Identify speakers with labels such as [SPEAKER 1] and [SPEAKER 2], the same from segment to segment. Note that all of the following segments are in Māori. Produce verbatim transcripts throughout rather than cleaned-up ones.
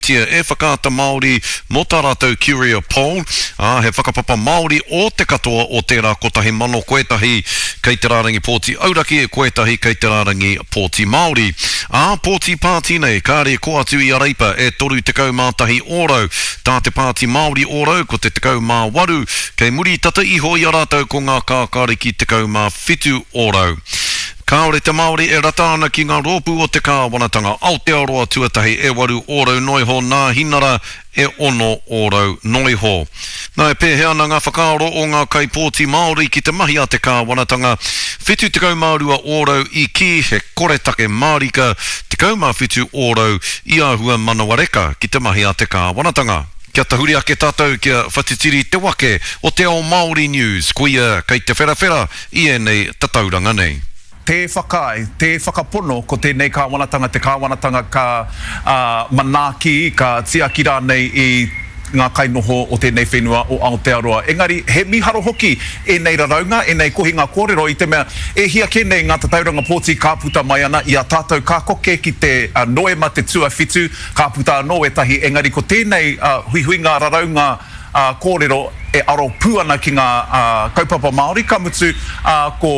[SPEAKER 1] Tia e whakaata Māori mo tā rātou Curia Poll, uh, he whakapapa Māori o te katoa o tērā kotahi mano koetahi kei te rārangi Pōti Auraki e koetahi kei te rārangi Pōti Māori. A Pōti Pāti nei, kāre ko atu i Areipa e toru tekau mā tahi ōrau, tā te Pāti Māori ōrau ko te tekau mā waru, kei muri tata iho i a rātou ko ngā kākāriki tekau mā whitu ōrau. Kāore te Māori e rata ana ki ngā rōpu o te kāwanatanga Aotearoa tuatahi e waru ōrau noiho nā hinara e ono ōrau noiho. Nā e pēhea ana ngā whakaaro o ngā kai Pōti Māori ki te mahi a te kāwanatanga. Whitu te kaumārua ōrau i ki he koretake Mārika, te kaumā whitu ōrau i āhua manawareka ki te mahi a te kāwanatanga. Kia tahuri ake tātou kia whatitiri te wake o te ao Māori News, kuia kei te wherawhera i e nei tatauranga nei.
[SPEAKER 2] Te whakai, te whakapono ko tēnei kāwanatanga, te kāwanatanga ka uh, manaki, ka tiakira nei i ngā kainoho o tēnei whenua o Aotearoa. Engari, he miharo hoki e nei raraunga, e nei kohi ngā kōrero i te mea, e hia kēnei ngā tatauranga Pōti ka puta mai ana i a tātou ka koke ki te uh, noema te tua whitu, ka puta anō e tahi. Engari, ko tēnei uh, hui hui ngā raraunga uh, kōrero e aro puana ki ngā uh, kaupapa Māori ka mutu uh, ko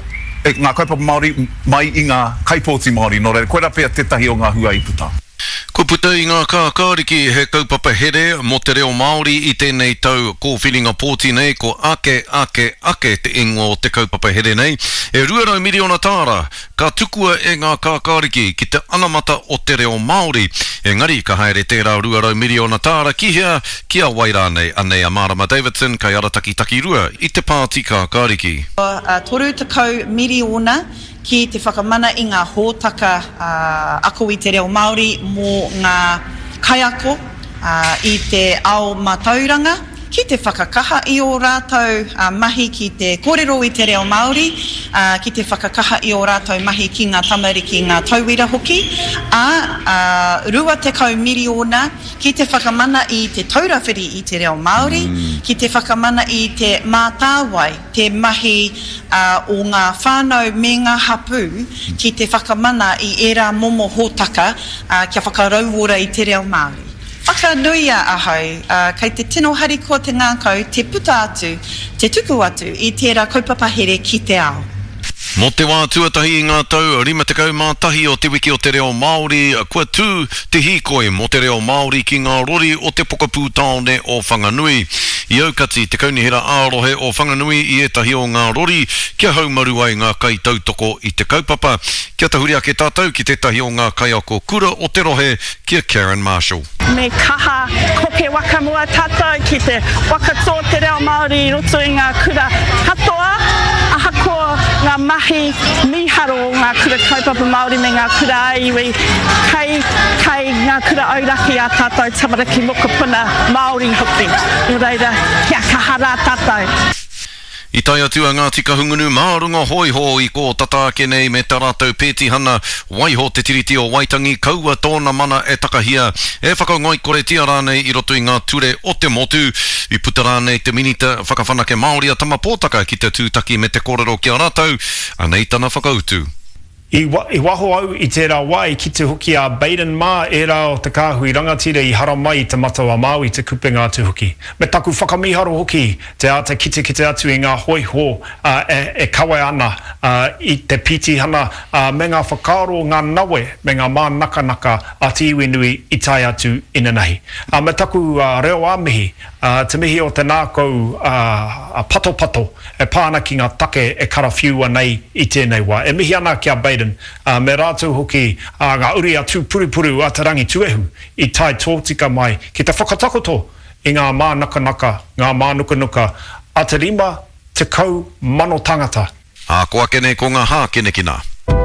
[SPEAKER 2] e ngā kaupapa Māori mai i ngā kaipōti Māori. Nō reira, koe rapea tetahi o ngā hua i puta.
[SPEAKER 1] Ko puta i ngā kākāriki he kaupapa here mo te reo Māori i tēnei tau ko whiringa Pōti nei, ko ake, ake, ake te ingo o te kaupapa here nei. E ruarau miliona tāra, ka tukua e ngā kākāriki ki te anamata o te reo Māori. Engari, ka haere tērā ruarau miliona tāra ki hea, ki a waira nei, anei a Marama Davidson, kai arataki taki rua i te Pāti kākāriki.
[SPEAKER 3] Uh, toru tekau miliona ki te whakamana i ngā hōtaka uh, ako i te reo Māori mō ngā kaiako uh, i te ao matauranga, ki te whakakaha i o rātou uh, mahi ki te kōrero i te reo Māori, uh, ki te whakakaha i o rātou mahi ki ngā tamariki ngā tauira hoki, a uh, rua te kau miliona ki te whakamana i te taurawhiri i te reo Māori, mm. ki te whakamana i te mātāwai, te mahi uh, o ngā whānau me ngā hapu, mm. ki te whakamana i era momo hōtaka uh, kia whakarauora i te reo Māori. Whakanuia ahau, uh, kei te tino hari ko te ngākau, te puta atu, te tuku atu i tērā kaupapa here ki te ao.
[SPEAKER 1] Mo te wā tuatahi i ngā tau, rima te kau mātahi o te wiki o te reo Māori, kua tū te hīkoi mo te reo Māori ki ngā rori o te pokapū taone o Whanganui. I aukati te kaunihera ārohe o Whanganui i etahi o ngā rori, kia haumaru ai ngā kai tautoko i te kaupapa. Kia tahuri ake tātou ki tetahi o ngā kai ako kura o te rohe, kia Karen Marshall.
[SPEAKER 4] Me kaha koke waka mua tātou ki te wakato te reo Māori roto i ngā kura katoa, ahako ngā mahi miharo o ngā kura kaupapa Māori me ngā kura aiwi, kai, kai ngā kura auraki a tātou tamariki mokopuna Māori hoki. I reira, kia kaha rā tātou.
[SPEAKER 1] I tai atua ngā tika hungunu mārunga hoiho i ko tataake nei me tā rātou pētihana waiho te tiriti o Waitangi kaua tōna mana e takahia e whakaungai kore tia rānei i roto i ngā ture o te motu i puta rānei te minita whakawhanake Māori a tama pōtaka ki te tūtaki me te kōrero ki a rātou anei tana whakautu.
[SPEAKER 5] I, wa, I waho au i tērā wai ki te huki a Baden Mā e rā o te kāhui rangatira i hara mai te matawa Māui te kupenga atu huki. Me taku whakamiharo huki te ata kite kite atu i ngā hoiho uh, e, e kawe ana uh, i te pitihana uh, me ngā whakaaro ngā nawe me ngā mā naka naka a te iwi nui i tai atu ina nahi. Uh, me taku uh, reo amihi uh, te mihi o te nākou uh, pato pato e pāna ki ngā take e karawhiua nei i tēnei wā. E mihi ana ki a Baden Uh, me rātou hoki uh, ngā uri atu purupuru a te rangi tuehu i tai tōtika mai ki te whakatakoto i ngā mā naka naka, ngā mā nuka nuka a te rima te kau mano tangata.
[SPEAKER 1] A koa kene ko ngā hā kene kina.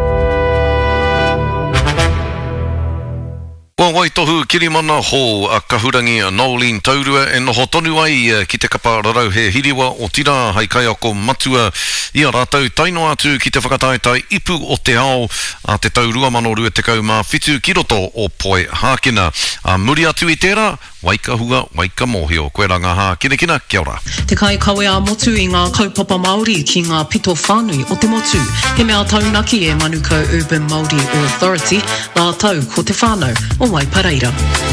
[SPEAKER 1] Kua wai tohu kirimana ho a kahurangi a Nolene Taurua e noho tonu ai ki te kapa rarau he hiriwa o tira hai kai ako matua i a rātou taino atu ki te whakataetai ipu o te ao a te taurua mano rua te kau mā whitu ki roto o Poi Hākina. A muri atu i tērā, waikahua, waikamohio. Koe rā ngā hā kine kina, kia ora.
[SPEAKER 6] Te kai kawe a motu i ngā kaupapa Māori ki ngā pito whānui o te motu. He mea taunaki e Manukau Urban Māori Authority, ngā tau ko te whānau o Waipareira.